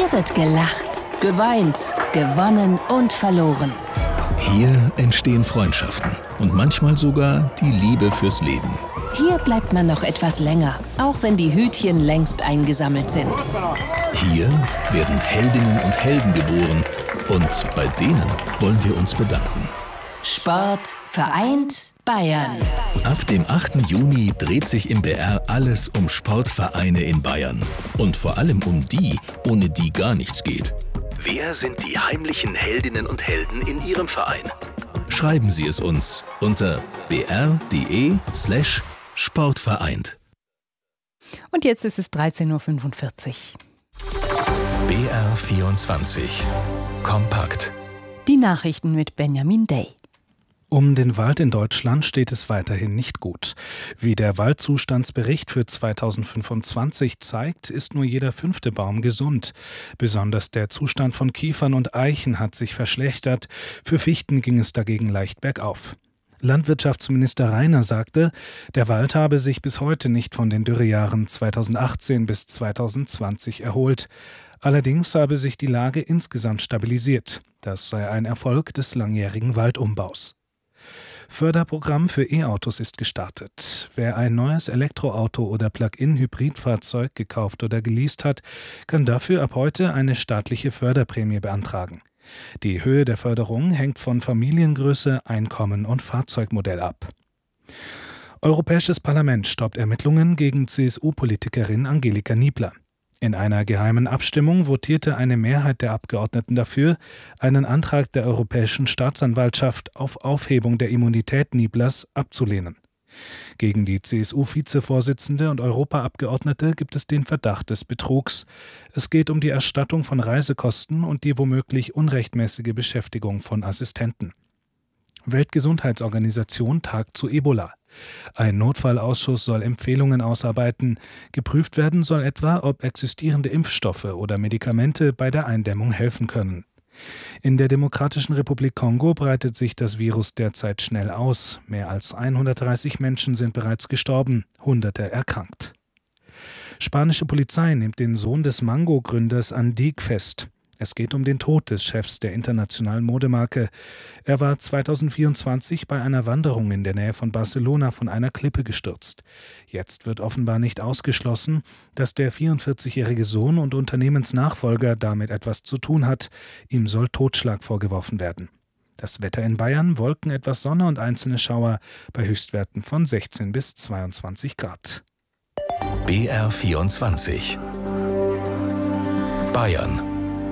Hier wird gelacht, geweint, gewonnen und verloren. Hier entstehen Freundschaften und manchmal sogar die Liebe fürs Leben. Hier bleibt man noch etwas länger, auch wenn die Hütchen längst eingesammelt sind. Hier werden Heldinnen und Helden geboren und bei denen wollen wir uns bedanken. Sport vereint Bayern. Ab dem 8. Juni dreht sich im BR alles um Sportvereine in Bayern. Und vor allem um die, ohne die gar nichts geht. Wer sind die heimlichen Heldinnen und Helden in Ihrem Verein? Schreiben Sie es uns unter br.de/sportvereint. Und jetzt ist es 13:45 Uhr. BR 24 Kompakt. Die Nachrichten mit Benjamin Day. Um den Wald in Deutschland steht es weiterhin nicht gut. Wie der Waldzustandsbericht für 2025 zeigt, ist nur jeder 5. Baum gesund. Besonders der Zustand von Kiefern und Eichen hat sich verschlechtert. Für Fichten ging es dagegen leicht bergauf. Landwirtschaftsminister Rainer sagte, der Wald habe sich bis heute nicht von den Dürrejahren 2018 bis 2020 erholt. Allerdings habe sich die Lage insgesamt stabilisiert. Das sei ein Erfolg des langjährigen Waldumbaus. Förderprogramm für E-Autos ist gestartet. Wer ein neues Elektroauto oder Plug-in-Hybridfahrzeug gekauft oder geleast hat, kann dafür ab heute eine staatliche Förderprämie beantragen. Die Höhe der Förderung hängt von Familiengröße, Einkommen und Fahrzeugmodell ab. Europäisches Parlament stoppt Ermittlungen gegen CSU-Politikerin Angelika Niebler. In einer geheimen Abstimmung votierte eine Mehrheit der Abgeordneten dafür, einen Antrag der Europäischen Staatsanwaltschaft auf Aufhebung der Immunität Nieblers abzulehnen. Gegen die CSU-Vizevorsitzende und Europaabgeordnete gibt es den Verdacht des Betrugs. Es geht um die Erstattung von Reisekosten und die womöglich unrechtmäßige Beschäftigung von Assistenten. Weltgesundheitsorganisation tagt zu Ebola. Ein Notfallausschuss soll Empfehlungen ausarbeiten. Geprüft werden soll etwa, ob existierende Impfstoffe oder Medikamente bei der Eindämmung helfen können. In der Demokratischen Republik Kongo breitet sich das Virus derzeit schnell aus. Mehr als 130 Menschen sind bereits gestorben, Hunderte erkrankt. Spanische Polizei nimmt den Sohn des Mango-Gründers Andic fest. Es geht um den Tod des Chefs der internationalen Modemarke. Er war 2024 bei einer Wanderung in der Nähe von Barcelona von einer Klippe gestürzt. Jetzt wird offenbar nicht ausgeschlossen, dass der 44-jährige Sohn und Unternehmensnachfolger damit etwas zu tun hat. Ihm soll Totschlag vorgeworfen werden. Das Wetter in Bayern: Wolken, etwas Sonne und einzelne Schauer bei Höchstwerten von 16 bis 22 Grad. BR 24 Bayern.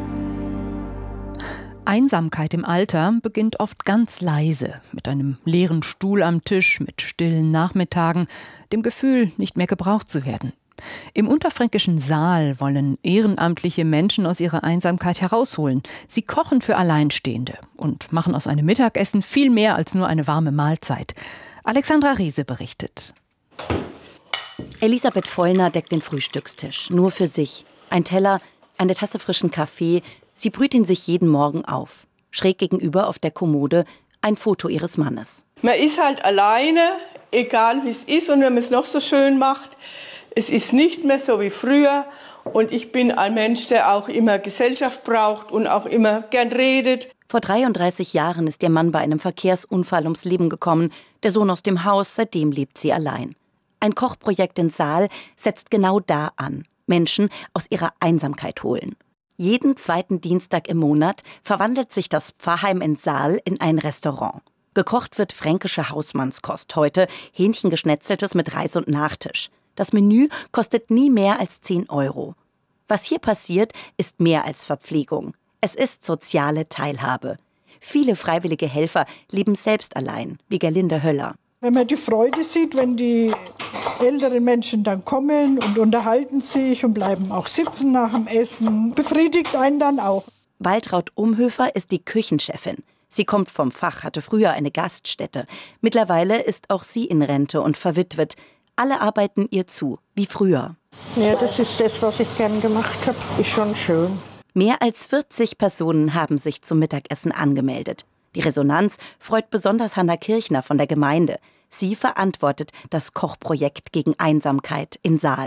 Einsamkeit im Alter beginnt oft ganz leise, mit einem leeren Stuhl am Tisch, mit stillen Nachmittagen, dem Gefühl, nicht mehr gebraucht zu werden. Im unterfränkischen Saal wollen ehrenamtliche Menschen aus ihrer Einsamkeit herausholen. Sie kochen für Alleinstehende und machen aus einem Mittagessen viel mehr als nur eine warme Mahlzeit. Alexandra Riese berichtet. Elisabeth Vollner deckt den Frühstückstisch, nur für sich. Ein Teller, eine Tasse frischen Kaffee. Sie brüht ihn sich jeden Morgen auf. Schräg gegenüber auf der Kommode ein Foto ihres Mannes. Man ist halt alleine, egal wie es ist und wenn man es noch so schön macht. Es ist nicht mehr so wie früher und ich bin ein Mensch, der auch immer Gesellschaft braucht und auch immer gern redet. Vor 33 Jahren ist ihr Mann bei einem Verkehrsunfall ums Leben gekommen. Der Sohn aus dem Haus, seitdem lebt sie allein. Ein Kochprojekt in Saal setzt genau da an. Menschen aus ihrer Einsamkeit holen. Jeden zweiten Dienstag im Monat verwandelt sich das Pfarrheim in Saal in ein Restaurant. Gekocht wird fränkische Hausmannskost, heute Hähnchengeschnetzeltes mit Reis und Nachtisch. Das Menü kostet nie mehr als 10 €. Was hier passiert, ist mehr als Verpflegung. Es ist soziale Teilhabe. Viele freiwillige Helfer leben selbst allein, wie Gerlinde Höller. Wenn man die Freude sieht, wenn die älteren Menschen dann kommen und unterhalten sich und bleiben auch sitzen nach dem Essen, befriedigt einen dann auch. Waltraud Umhöfer ist die Küchenchefin. Sie kommt vom Fach, hatte früher eine Gaststätte. Mittlerweile ist auch sie in Rente und verwitwet. Alle arbeiten ihr zu, wie früher. Ja, das ist das, was ich gern gemacht habe. Ist schon schön. Mehr als 40 Personen haben sich zum Mittagessen angemeldet. Die Resonanz freut besonders Hanna Kirchner von der Gemeinde. Sie verantwortet das Kochprojekt gegen Einsamkeit in Saal.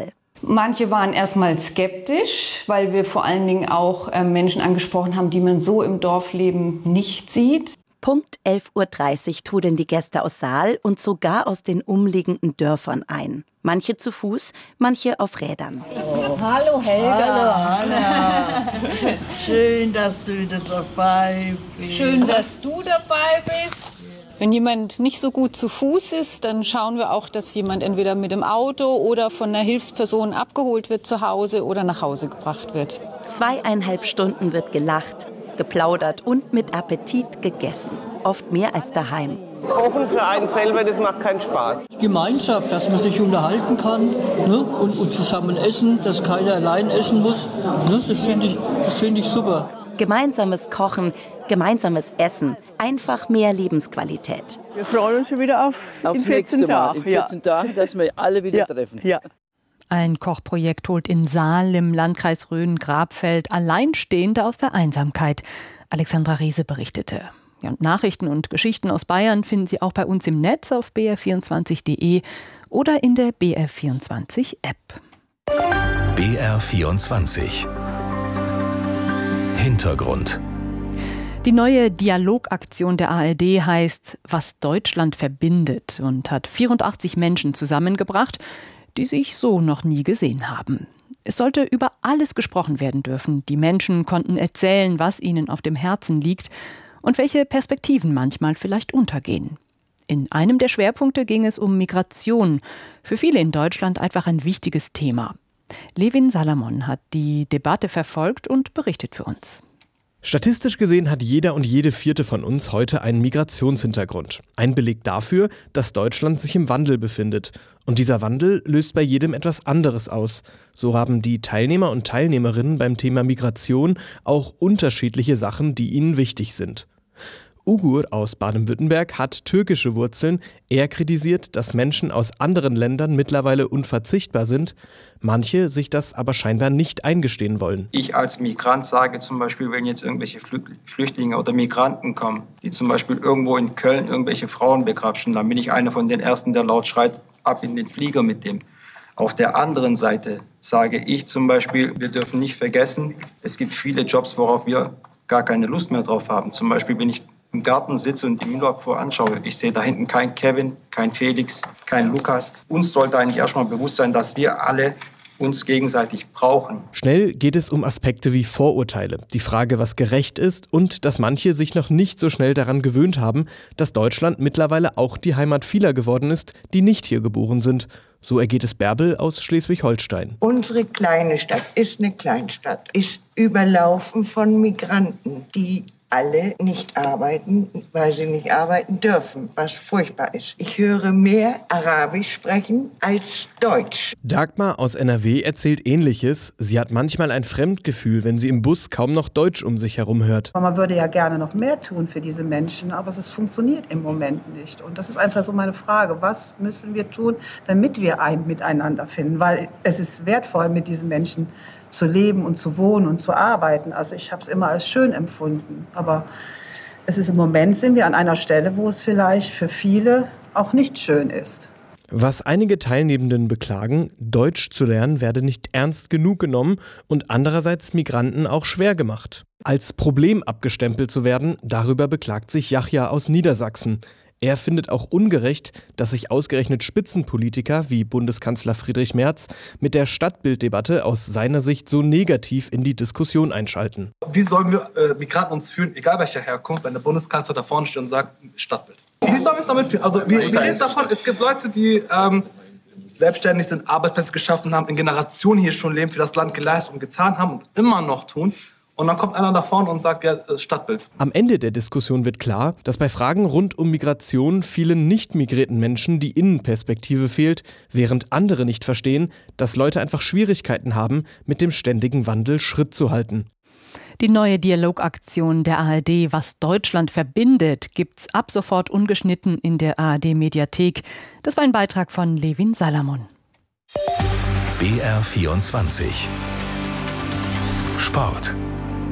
Manche waren erstmal skeptisch, weil wir vor allen Dingen auch Menschen angesprochen haben, die man so im Dorfleben nicht sieht. Punkt 11:30 Uhr trudeln die Gäste aus Saal und sogar aus den umliegenden Dörfern ein. Manche zu Fuß, manche auf Rädern. Oh. Hallo Helga. Hallo Anna. Schön, dass du wieder dabei bist. Schön, dass du dabei bist. Wenn jemand nicht so gut zu Fuß ist, dann schauen wir auch, dass jemand entweder mit dem Auto oder von einer Hilfsperson abgeholt wird zu Hause oder nach Hause gebracht wird. 2,5 Stunden wird gelacht, geplaudert und mit Appetit gegessen. Oft mehr als daheim. Kochen für einen selber, das macht keinen Spaß. Gemeinschaft, dass man sich unterhalten kann, ne? und zusammen essen, dass keiner allein essen muss. Ne? Das find ich super. Gemeinsames Kochen, gemeinsames Essen, einfach mehr Lebensqualität. Wir freuen uns schon wieder auf in 14 Tagen. In 14 Tagen, dass wir alle wieder treffen. Ja. Ein Kochprojekt holt in Saal im Landkreis Rhön-Grabfeld Alleinstehende aus der Einsamkeit. Alexandra Riese berichtete. Ja, und Nachrichten und Geschichten aus Bayern finden Sie auch bei uns im Netz auf br24.de oder in der BR24-App. BR24 Hintergrund. Die neue Dialogaktion der ARD heißt »Was Deutschland verbindet« und hat 84 Menschen zusammengebracht, die sich so noch nie gesehen haben. Es sollte über alles gesprochen werden dürfen. Die Menschen konnten erzählen, was ihnen auf dem Herzen liegt und welche Perspektiven manchmal vielleicht untergehen. In einem der Schwerpunkte ging es um Migration. Für viele in Deutschland einfach ein wichtiges Thema. Levin Salamon hat die Debatte verfolgt und berichtet für uns. Statistisch gesehen hat jeder und jede vierte von uns heute einen Migrationshintergrund. Ein Beleg dafür, dass Deutschland sich im Wandel befindet. Und dieser Wandel löst bei jedem etwas anderes aus. So haben die Teilnehmer und Teilnehmerinnen beim Thema Migration auch unterschiedliche Sachen, die ihnen wichtig sind. Ugur aus Baden-Württemberg hat türkische Wurzeln. Er kritisiert, dass Menschen aus anderen Ländern mittlerweile unverzichtbar sind, manche sich das aber scheinbar nicht eingestehen wollen. Ich als Migrant sage zum Beispiel, wenn jetzt irgendwelche Flüchtlinge oder Migranten kommen, die zum Beispiel irgendwo in Köln irgendwelche Frauen begrapschen, dann bin ich einer von den Ersten, der laut schreit, ab in den Flieger mit dem. Auf der anderen Seite sage ich zum Beispiel, wir dürfen nicht vergessen, es gibt viele Jobs, worauf wir gar keine Lust mehr drauf haben. Zum Beispiel, wenn ich im Garten sitze und die Müllabfuhr anschaue, ich sehe da hinten keinen Kevin, keinen Felix, keinen Lukas. Uns sollte eigentlich erstmal bewusst sein, dass wir alle uns gegenseitig brauchen. Schnell geht es um Aspekte wie Vorurteile, die Frage, was gerecht ist und dass manche sich noch nicht so schnell daran gewöhnt haben, dass Deutschland mittlerweile auch die Heimat vieler geworden ist, die nicht hier geboren sind. So ergeht es Bärbel aus Schleswig-Holstein. Unsere kleine Stadt ist eine Kleinstadt, ist überlaufen von Migranten, die alle nicht arbeiten, weil sie nicht arbeiten dürfen, was furchtbar ist. Ich höre mehr Arabisch sprechen als Deutsch. Dagmar aus NRW erzählt Ähnliches. Sie hat manchmal ein Fremdgefühl, wenn sie im Bus kaum noch Deutsch um sich herum hört. Man würde ja gerne noch mehr tun für diese Menschen, aber es funktioniert im Moment nicht. Und das ist einfach so meine Frage, was müssen wir tun, damit wir ein Miteinander finden? Weil es ist wertvoll, mit diesen Menschen zu leben und zu wohnen und zu arbeiten. Also ich habe es immer als schön empfunden. Aber es ist im Moment, sind wir an einer Stelle, wo es vielleicht für viele auch nicht schön ist. Was einige Teilnehmenden beklagen, Deutsch zu lernen werde nicht ernst genug genommen und andererseits Migranten auch schwer gemacht. Als Problem abgestempelt zu werden, darüber beklagt sich Yahya aus Niedersachsen. Er findet auch ungerecht, dass sich ausgerechnet Spitzenpolitiker wie Bundeskanzler Friedrich Merz mit der Stadtbilddebatte aus seiner Sicht so negativ in die Diskussion einschalten. Wie sollen wir Migranten uns fühlen, egal welcher Herkunft, wenn der Bundeskanzler da vorne steht und sagt, Stadtbild? Wie sollen wir es damit fühlen? Also wir reden davon, es gibt Leute, die selbstständig sind, Arbeitsplätze geschaffen haben, in Generationen hier schon leben, für das Land geleistet und getan haben und immer noch tun. Und dann kommt einer da vorne und sagt, ja, das Stadtbild. Am Ende der Diskussion wird klar, dass bei Fragen rund um Migration vielen nicht migrierten Menschen die Innenperspektive fehlt, während andere nicht verstehen, dass Leute einfach Schwierigkeiten haben, mit dem ständigen Wandel Schritt zu halten. Die neue Dialogaktion der ARD, Was Deutschland verbindet, gibt's ab sofort ungeschnitten in der ARD-Mediathek. Das war ein Beitrag von Levin Salamon. BR24 Sport.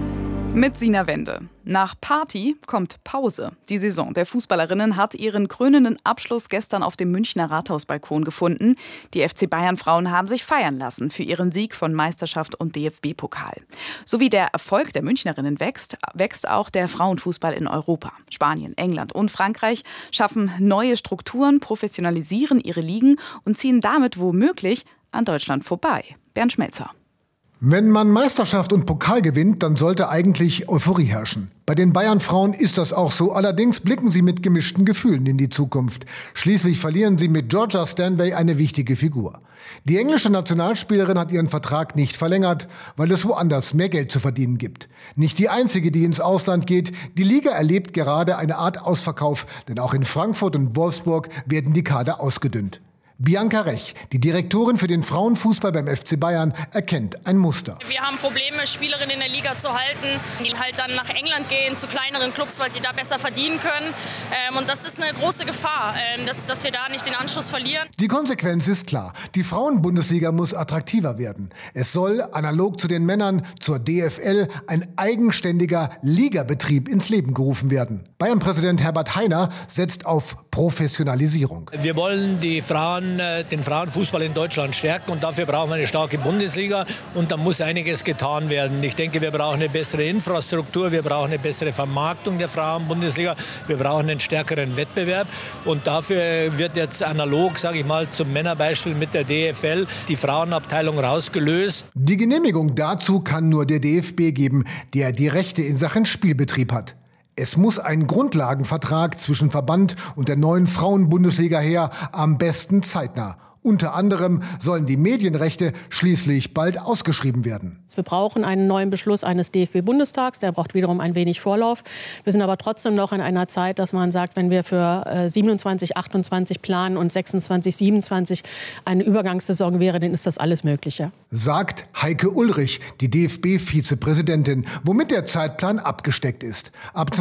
Mit Sina Wende. Nach Party kommt Pause. Die Saison der Fußballerinnen hat ihren krönenden Abschluss gestern auf dem Münchner Rathausbalkon gefunden. Die FC Bayern-Frauen haben sich feiern lassen für ihren Sieg von Meisterschaft und DFB-Pokal. So wie der Erfolg der Münchnerinnen wächst auch der Frauenfußball in Europa. Spanien, England und Frankreich schaffen neue Strukturen, professionalisieren ihre Ligen und ziehen damit womöglich an Deutschland vorbei. Bernd Schmelzer. Wenn man Meisterschaft und Pokal gewinnt, dann sollte eigentlich Euphorie herrschen. Bei den Bayern-Frauen ist das auch so. Allerdings blicken sie mit gemischten Gefühlen in die Zukunft. Schließlich verlieren sie mit Georgia Stanway eine wichtige Figur. Die englische Nationalspielerin hat ihren Vertrag nicht verlängert, weil es woanders mehr Geld zu verdienen gibt. Nicht die einzige, die ins Ausland geht. Die Liga erlebt gerade eine Art Ausverkauf, denn auch in Frankfurt und Wolfsburg werden die Kader ausgedünnt. Bianca Rech, die Direktorin für den Frauenfußball beim FC Bayern, erkennt ein Muster. Wir haben Probleme, Spielerinnen in der Liga zu halten, die halt dann nach England gehen, zu kleineren Clubs, weil sie da besser verdienen können. Und das ist eine große Gefahr, dass wir da nicht den Anschluss verlieren. Die Konsequenz ist klar. Die Frauenbundesliga muss attraktiver werden. Es soll, analog zu den Männern, zur DFL, ein eigenständiger Ligabetrieb ins Leben gerufen werden. Bayern-Präsident Herbert Hainer setzt auf Professionalisierung. Wir wollen den Frauenfußball in Deutschland stärken und dafür brauchen wir eine starke Bundesliga und da muss einiges getan werden. Ich denke, wir brauchen eine bessere Infrastruktur, wir brauchen eine bessere Vermarktung der Frauenbundesliga, wir brauchen einen stärkeren Wettbewerb und dafür wird jetzt analog, sage ich mal, zum Männerbeispiel mit der DFL die Frauenabteilung rausgelöst. Die Genehmigung dazu kann nur der DFB geben, der die Rechte in Sachen Spielbetrieb hat. Es muss ein Grundlagenvertrag zwischen Verband und der neuen Frauenbundesliga her, am besten zeitnah. Unter anderem sollen die Medienrechte schließlich bald ausgeschrieben werden. Wir brauchen einen neuen Beschluss eines DFB-Bundestags. Der braucht wiederum ein wenig Vorlauf. Wir sind aber trotzdem noch in einer Zeit, dass man sagt, wenn wir für 27, 28 planen und 26, 27 eine Übergangssaison wäre, dann ist das alles Mögliche. Sagt Heike Ulrich, die DFB-Vizepräsidentin, womit der Zeitplan abgesteckt ist. Ab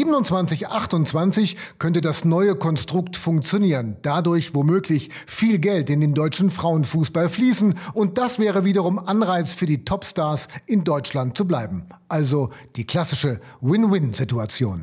2027, 28 könnte das neue Konstrukt funktionieren. Dadurch womöglich viel Geld in den deutschen Frauenfußball fließen und das wäre wiederum Anreiz für die Topstars in Deutschland zu bleiben. Also die klassische Win-Win-Situation.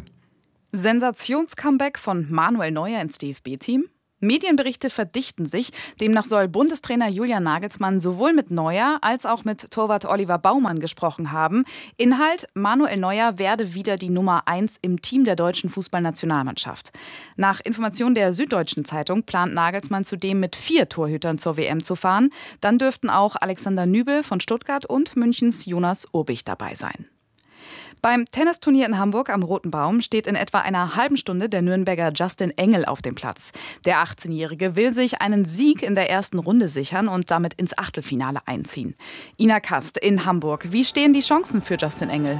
Sensationscomeback von Manuel Neuer ins DFB-Team? Medienberichte verdichten sich. Demnach soll Bundestrainer Julian Nagelsmann sowohl mit Neuer als auch mit Torwart Oliver Baumann gesprochen haben. Inhalt: Manuel Neuer werde wieder die Nummer 1 im Team der deutschen Fußballnationalmannschaft. Nach Informationen der Süddeutschen Zeitung plant Nagelsmann zudem mit 4 Torhütern zur WM zu fahren. Dann dürften auch Alexander Nübel von Stuttgart und Münchens Jonas Urbich dabei sein. Beim Tennisturnier in Hamburg am Roten Baum steht in etwa einer halben Stunde der Nürnberger Justin Engel auf dem Platz. Der 18-Jährige will sich einen Sieg in der ersten Runde sichern und damit ins Achtelfinale einziehen. Ina Kast in Hamburg. Wie stehen die Chancen für Justin Engel?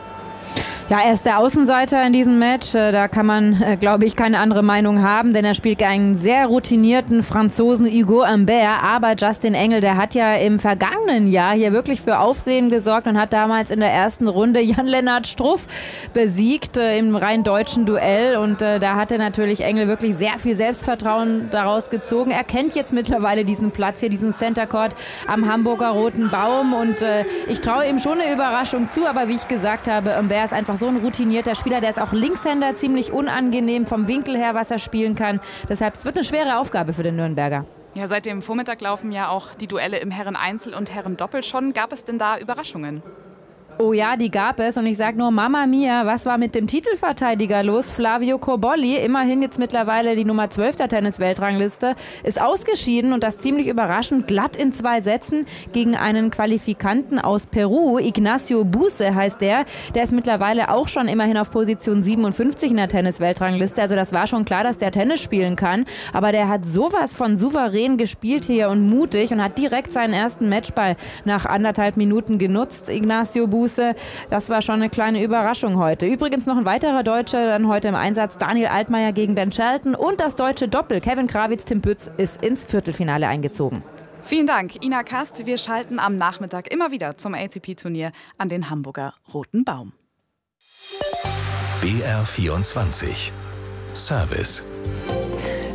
Ja, er ist der Außenseiter in diesem Match. Da kann man, glaube ich, keine andere Meinung haben, denn er spielt gegen einen sehr routinierten Franzosen Hugo Humbert. Aber Justin Engel, der hat ja im vergangenen Jahr hier wirklich für Aufsehen gesorgt und hat damals in der ersten Runde Jan-Lennart Struff besiegt im rein deutschen Duell. Und da hatte natürlich Engel wirklich sehr viel Selbstvertrauen daraus gezogen. Er kennt jetzt mittlerweile diesen Platz hier, diesen Center Court am Hamburger Roten Baum. Und ich traue ihm schon eine Überraschung zu. Aber wie ich gesagt habe, Humbert ist einfach so ein routinierter Spieler, der ist auch Linkshänder, ziemlich unangenehm vom Winkel her, was er spielen kann. Deshalb es wird eine schwere Aufgabe für den Nürnberger. Ja, seit dem Vormittag laufen ja auch die Duelle im Herren-Einzel und Herren-Doppel schon. Gab es denn da Überraschungen? Oh ja, die gab es. Und ich sage nur, Mama Mia, was war mit dem Titelverteidiger los? Flavio Cobolli, immerhin jetzt mittlerweile die Nummer 12 der Tennis-Weltrangliste, ist ausgeschieden und das ziemlich überraschend, glatt in 2 Sätzen gegen einen Qualifikanten aus Peru. Ignacio Buse heißt der. Der ist mittlerweile auch schon immerhin auf Position 57 in der Tennis-Weltrangliste. Also das war schon klar, dass der Tennis spielen kann. Aber der hat sowas von souverän gespielt hier und mutig und hat direkt seinen ersten Matchball nach 1,5 Minuten genutzt. Ignacio Buse, das war schon eine kleine Überraschung heute. Übrigens noch ein weiterer Deutscher dann heute im Einsatz, Daniel Altmaier gegen Ben Shelton und das deutsche Doppel. Kevin Krawitz, Tim Pütz ist ins Viertelfinale eingezogen. Vielen Dank, Ina Kast. Wir schalten am Nachmittag immer wieder zum ATP-Turnier an den Hamburger Roten Baum. BR24 Service.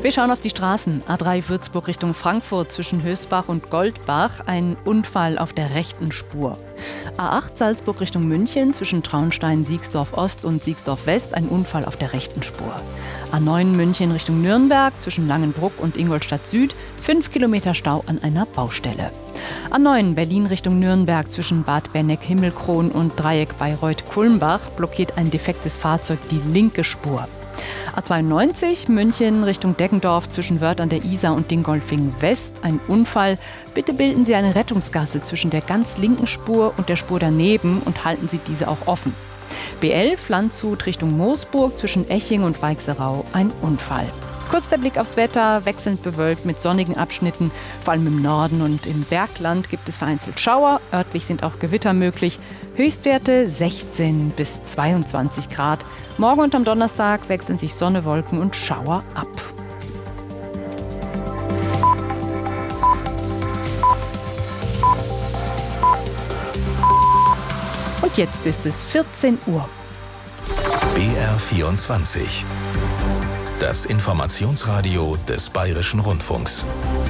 Wir schauen auf die Straßen. A3 Würzburg Richtung Frankfurt zwischen Hösbach und Goldbach. Ein Unfall auf der rechten Spur. A8 Salzburg Richtung München zwischen Traunstein-Siegsdorf Ost und Siegsdorf West. Ein Unfall auf der rechten Spur. A9 München Richtung Nürnberg zwischen Langenbruck und Ingolstadt Süd. 5 Kilometer Stau an einer Baustelle. A9 Berlin Richtung Nürnberg zwischen Bad Berneck-Himmelkron und Dreieck Bayreuth-Kulmbach blockiert ein defektes Fahrzeug die linke Spur. A92 München Richtung Deggendorf zwischen Wörth an der Isar und Dingolfing West. Ein Unfall. Bitte bilden Sie eine Rettungsgasse zwischen der ganz linken Spur und der Spur daneben und halten Sie diese auch offen. B11 Landshut Richtung Moosburg zwischen Eching und Weichserau. Ein Unfall. Kurz der Blick aufs Wetter, wechselnd bewölkt mit sonnigen Abschnitten. Vor allem im Norden und im Bergland gibt es vereinzelt Schauer. Örtlich sind auch Gewitter möglich. Höchstwerte 16 bis 22 Grad. Morgen und am Donnerstag wechseln sich Sonne, Wolken und Schauer ab. Und jetzt ist es 14 Uhr. BR24. Das Informationsradio des Bayerischen Rundfunks.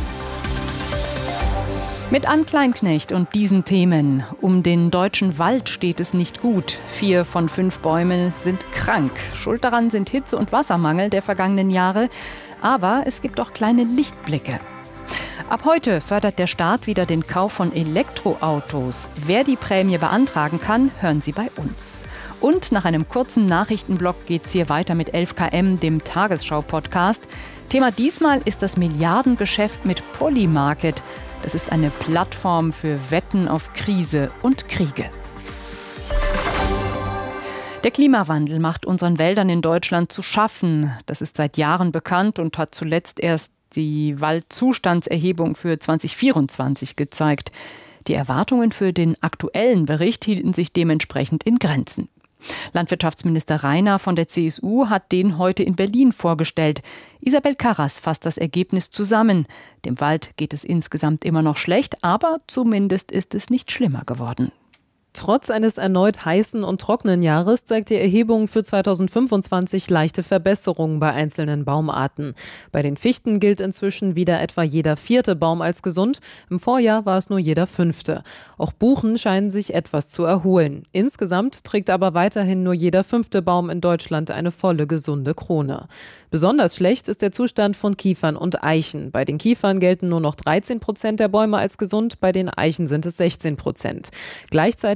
Mit Ann Kleinknecht und diesen Themen. Um den deutschen Wald steht es nicht gut. 4 von 5 Bäume sind krank. Schuld daran sind Hitze- und Wassermangel der vergangenen Jahre. Aber es gibt auch kleine Lichtblicke. Ab heute fördert der Staat wieder den Kauf von Elektroautos. Wer die Prämie beantragen kann, hören Sie bei uns. Und nach einem kurzen Nachrichtenblock geht's hier weiter mit 11 km, dem Tagesschau-Podcast. Thema diesmal ist das Milliardengeschäft mit Polymarket. Das ist eine Plattform für Wetten auf Krise und Kriege. Der Klimawandel macht unseren Wäldern in Deutschland zu schaffen. Das ist seit Jahren bekannt und hat zuletzt erst die Waldzustandserhebung für 2024 gezeigt. Die Erwartungen für den aktuellen Bericht hielten sich dementsprechend in Grenzen. Landwirtschaftsminister Rainer von der CSU hat den heute in Berlin vorgestellt. Isabel Karras fasst das Ergebnis zusammen. Dem Wald geht es insgesamt immer noch schlecht, aber zumindest ist es nicht schlimmer geworden. Trotz eines erneut heißen und trockenen Jahres zeigt die Erhebung für 2025 leichte Verbesserungen bei einzelnen Baumarten. Bei den Fichten gilt inzwischen wieder etwa jeder 4. Baum als gesund. Im Vorjahr war es nur jeder 5. Auch Buchen scheinen sich etwas zu erholen. Insgesamt trägt aber weiterhin nur jeder 5. Baum in Deutschland eine volle gesunde Krone. Besonders schlecht ist der Zustand von Kiefern und Eichen. Bei den Kiefern gelten nur noch 13% der Bäume als gesund, bei den Eichen sind es 16%. Gleichzeitig